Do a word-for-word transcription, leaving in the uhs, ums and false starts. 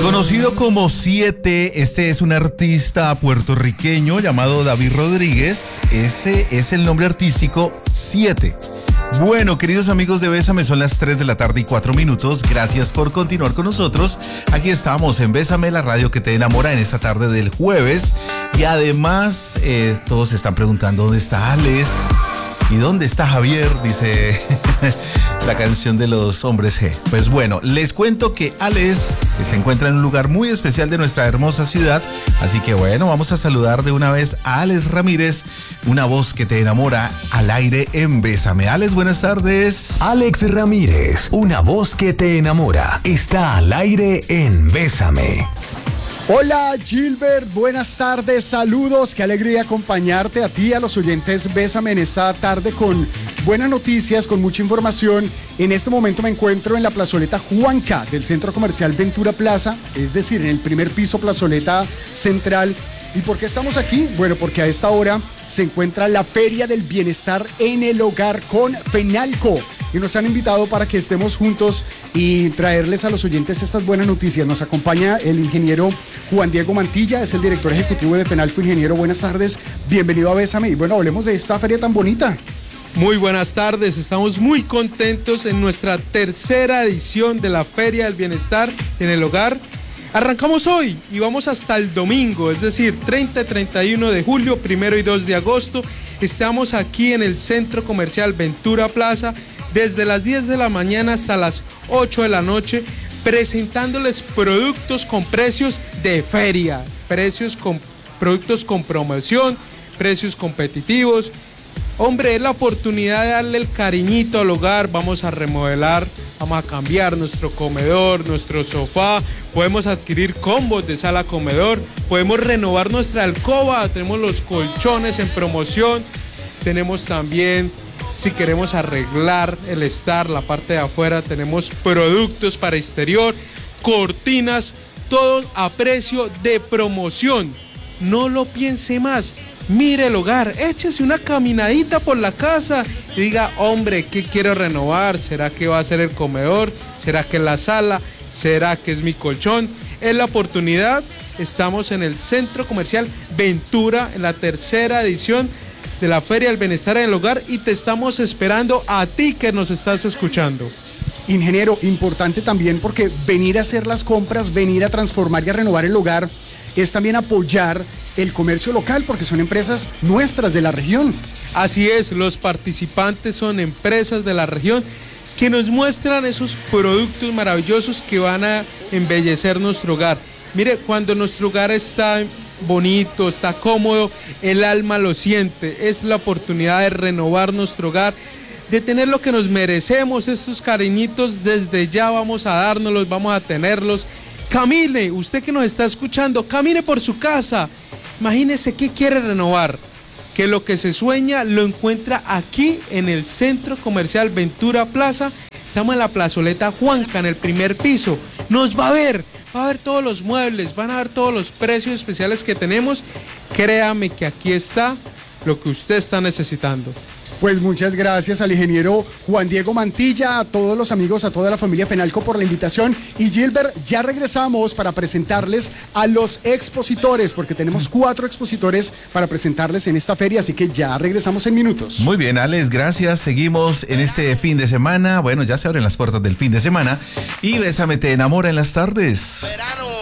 Conocido como Siete, este es un artista puertorriqueño llamado David Rodríguez. Ese es el nombre artístico Siete. Bueno, queridos amigos de Bésame, son las tres de la tarde y cuatro minutos. Gracias por continuar con nosotros. Aquí estamos en Bésame, la radio que te enamora, en esta tarde del jueves. Y además, eh, todos se están preguntando dónde está Alex y dónde está Javier, dice la canción de los Hombres G. Pues bueno, les cuento que Alex se encuentra en un lugar muy especial de nuestra hermosa ciudad. Así que bueno, vamos a saludar de una vez a Alex Ramírez, una voz que te enamora, al aire en Bésame. Alex, buenas tardes. Alex Ramírez, una voz que te enamora, está al aire en Bésame. Hola Gilbert, buenas tardes, saludos, qué alegría acompañarte a ti y a los oyentes Bésame en esta tarde con buenas noticias, con mucha información. En este momento me encuentro en la plazoleta Juanca del Centro Comercial Ventura Plaza, es decir, en el primer piso, plazoleta central. ¿Y por qué estamos aquí? Bueno, porque a esta hora se encuentra la Feria del Bienestar en el Hogar con Fenalco. Y nos han invitado para que estemos juntos y traerles a los oyentes estas buenas noticias. Nos acompaña el ingeniero Juan Diego Mantilla, es el director ejecutivo de Fenalco. Ingeniero, buenas tardes, bienvenido a Bésame. Y bueno, hablemos de esta feria tan bonita. Muy buenas tardes, estamos muy contentos en nuestra tercera edición de la Feria del Bienestar en el Hogar. Arrancamos hoy y vamos hasta el domingo, es decir, treinta y treinta y uno de julio, primero y dos de agosto. Estamos aquí en el Centro Comercial Ventura Plaza desde las diez de la mañana hasta las ocho de la noche, presentándoles productos con precios de feria, precios con productos con promoción, precios competitivos. Hombre, es la oportunidad de darle el cariñito al hogar. Vamos a remodelar, vamos a cambiar nuestro comedor, nuestro sofá, podemos adquirir combos de sala comedor, podemos renovar nuestra alcoba, tenemos los colchones en promoción, tenemos también, si queremos arreglar el estar, la parte de afuera, tenemos productos para exterior, cortinas, todo a precio de promoción. No lo piense más. Mire el hogar, échese una caminadita por la casa y diga, hombre, ¿qué quiero renovar? ¿Será que va a ser el comedor? ¿Será que es la sala? ¿Será que es mi colchón? Es la oportunidad. Estamos en el Centro Comercial Ventura, en la tercera edición de la Feria del Bienestar en el Hogar, y te estamos esperando a ti que nos estás escuchando. Ingeniero, importante también porque venir a hacer las compras, venir a transformar y a renovar el hogar es también apoyar el comercio local, porque son empresas nuestras de la región. Así es, los participantes son empresas de la región que nos muestran esos productos maravillosos que van a embellecer nuestro hogar. Mire, cuando nuestro hogar está bonito, está cómodo, el alma lo siente. Es la oportunidad de renovar nuestro hogar, de tener lo que nos merecemos, estos cariñitos. Desde ya vamos a dárnoslos, vamos a tenerlos. Camine, usted que nos está escuchando, camine por su casa. Imagínese qué quiere renovar, que lo que se sueña lo encuentra aquí en el Centro Comercial Ventura Plaza. Estamos en la plazoleta Juanca, en el primer piso. Nos va a ver, va a ver todos los muebles, van a ver todos los precios especiales que tenemos. Créame que aquí está lo que usted está necesitando. Pues muchas gracias al ingeniero Juan Diego Mantilla, a todos los amigos, a toda la familia Fenalco por la invitación. Y Gilbert, ya regresamos para presentarles a los expositores, porque tenemos cuatro expositores para presentarles en esta feria, así que ya regresamos en minutos. Muy bien, Alex, gracias. Seguimos en este fin de semana. Bueno, ya se abren las puertas del fin de semana y Bésame te enamora en las tardes. Verano.